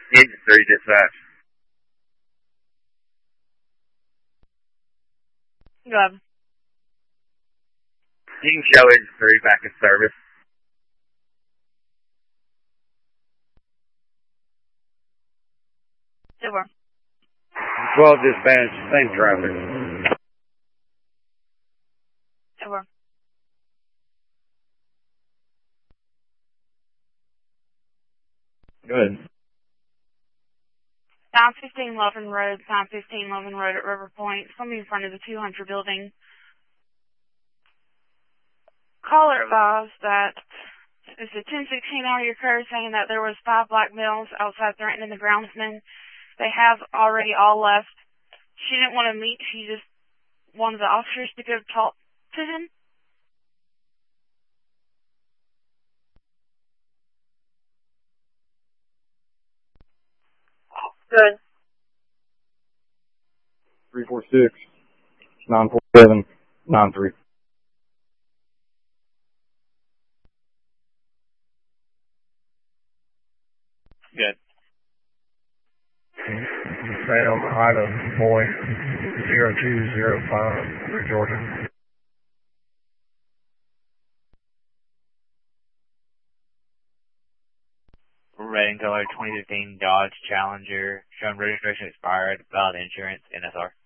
Engine 3 dispatch. Go ahead. You can show Engine 3 back in service. 12 dispatch, same traffic. Over. Good. 915 Lovin Road, 915 Lovin Road at River Point. Somebody in front of the 200 building. Caller advised that it's a 1016 audio occurred saying that there was 5 black males outside threatening the groundsman. They have already all left. She didn't want to meet. She just wanted the officers to go talk to him. Good. 346 947 93. Good. Sam Ida Boy 0205 Georgia. Red and color 2015 Dodge Challenger, showing registration expired, valid insurance, NSR.